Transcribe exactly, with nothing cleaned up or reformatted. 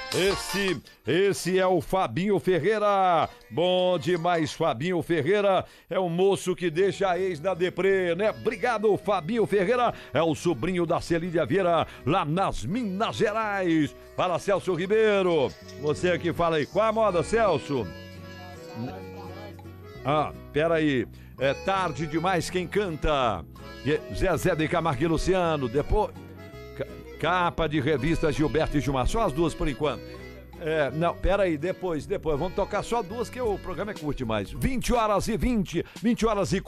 Esse, esse é o Fabinho Ferreira. Bom demais, Fabinho Ferreira. É o moço que deixa a ex na deprê, né? Obrigado, Fabinho Ferreira. É o sobrinho da Celídia Vieira, lá nas Minas Gerais. Fala, Celso Ribeiro. Você que fala aí. Qual a moda, Celso? Ah, peraí. É tarde demais quem canta. Zezé de Camargo e Luciano. Depois... Capa de revista Gilberto e Gilmar. Só as duas por enquanto. É, não, peraí, depois, depois. Vamos tocar só duas que o programa é curto demais. vinte horas e vinte, vinte horas e